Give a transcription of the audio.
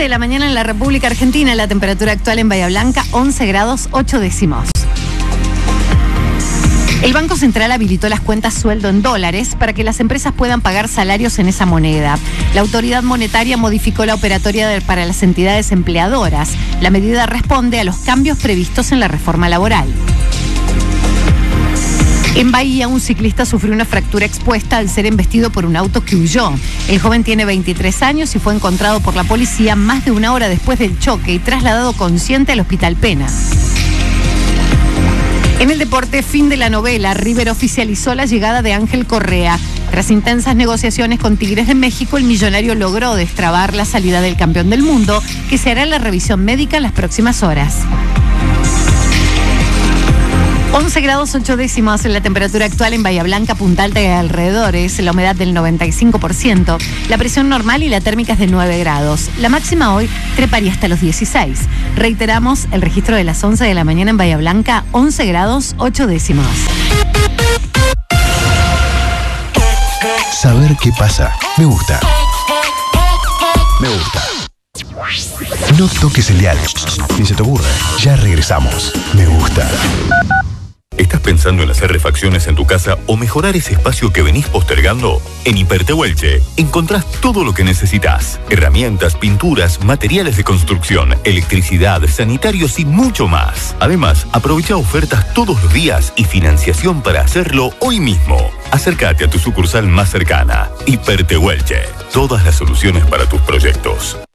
de la mañana en la República Argentina, la temperatura actual en Bahía Blanca, 11 grados 8 décimos. El Banco Central habilitó las cuentas sueldo en dólares para que las empresas puedan pagar salarios en esa moneda. La autoridad monetaria modificó la operatoria para las entidades empleadoras. La medida responde a los cambios previstos en la reforma laboral. En Bahía, un ciclista sufrió una fractura expuesta al ser embestido por un auto que huyó. El joven tiene 23 años y fue encontrado por la policía más de una hora después del choque y trasladado consciente al Hospital Pena. En el deporte, fin de la novela, River oficializó la llegada de Ángel Correa. Tras intensas negociaciones con Tigres de México, el millonario logró destrabar la salida del campeón del mundo, que se hará la revisión médica en las próximas horas. 11 grados 8 décimos en la temperatura actual en Bahía Blanca, Punta Alta y alrededores, la humedad del 95%, la presión normal y la térmica es de 9 grados. La máxima hoy treparía hasta los 16. Reiteramos el registro de las 11 de la mañana en Bahía Blanca, 11 grados 8 décimos. Saber qué pasa. Me gusta. Me gusta. No toques el dial. Ni se te ocurre. Ya regresamos. Me gusta. ¿Estás pensando en hacer refacciones en tu casa o mejorar ese espacio que venís postergando? En Hipertehuelche encontrás todo lo que necesitas. Herramientas, pinturas, materiales de construcción, electricidad, sanitarios y mucho más. Además, aprovecha ofertas todos los días y financiación para hacerlo hoy mismo. Acércate a tu sucursal más cercana. Hipertehuelche. Todas las soluciones para tus proyectos.